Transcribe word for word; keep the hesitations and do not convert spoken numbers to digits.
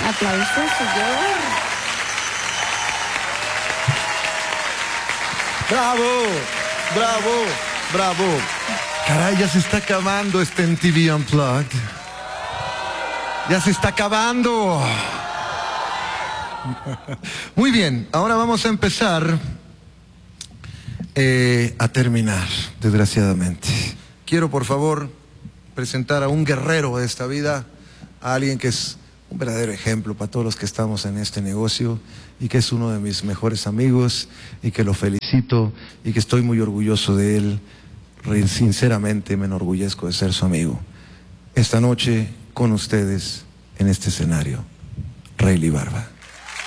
Aplausos, señor. Bravo, bravo, bravo. Caray, ya se está acabando este M T V Unplugged. Ya se está acabando. Muy bien, ahora vamos a empezar eh, a terminar, desgraciadamente. Quiero, por favor, presentar a un guerrero de esta vida, a alguien que es un verdadero ejemplo para todos los que estamos en este negocio y que es uno de mis mejores amigos y que lo felicito y que estoy muy orgulloso de él. Sinceramente me enorgullezco de ser su amigo. Esta noche con ustedes en este escenario, Rayleigh Barba.